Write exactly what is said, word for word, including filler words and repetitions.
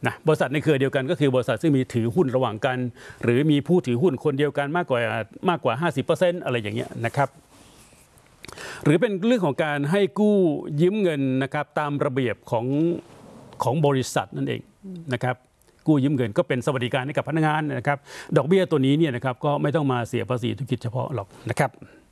นะบริษัทในเครือเดียวกันก็คือบริษัทซึ่งมีถือหุ้นระหว่างกันหรือมีผู้ถือหุ้นคนเดียวกันมากกว่ามากกว่า ห้าสิบเปอร์เซ็นต์ อะไรอย่างเงี้ยนะครับหรือเป็นเรื่องของการให้กู้ยืมเงินนะครับตามระเบียบของของบริษัทนั่นเองนะครับกู้ยืมเงินก็เป็นสวัสดิการให้กับพนักงานนะครับดอกเบี้ยตัวนี้เนี่ยนะครับก็ไม่ต้องมาเสียภาษีธุรกิจเฉพาะหรอกนะครับ